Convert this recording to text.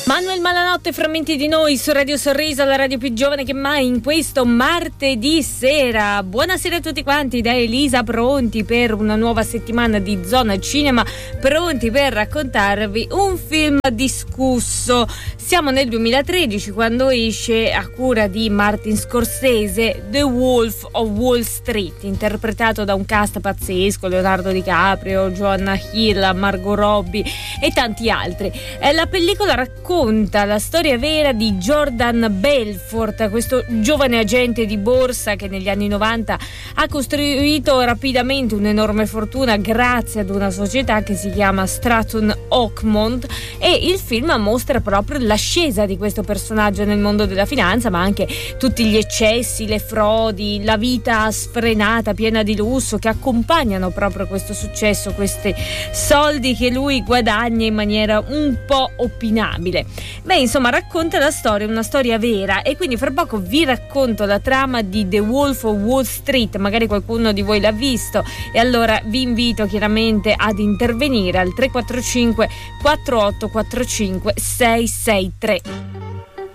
Manuel Malanotte, Frammenti di noi su Radio Sorriso, la radio più giovane che mai in questo martedì sera. Buonasera a tutti quanti da Elisa, pronti per una nuova settimana di Zona Cinema, pronti per raccontarvi un film discusso. Siamo nel 2013 quando esce, a cura di Martin Scorsese, The Wolf of Wall Street, interpretato da un cast pazzesco: Leonardo DiCaprio, Jonah Hill, Margot Robbie e tanti altri. La pellicola racconta la storia vera di Jordan Belfort, questo giovane agente di borsa che negli anni 90 ha costruito rapidamente un'enorme fortuna grazie ad una società che si chiama Stratton Oakmont, e il film mostra proprio l'ascesa di questo personaggio nel mondo della finanza, ma anche tutti gli eccessi, le frodi, la vita sfrenata, piena di lusso che accompagnano proprio questo successo, questi soldi che lui guadagna in maniera un po' opinabile. Beh, insomma, racconta la storia, una storia vera, e quindi fra poco vi racconto la trama di The Wolf of Wall Street. Magari qualcuno di voi l'ha visto, e allora vi invito chiaramente ad intervenire al 345 4845 663.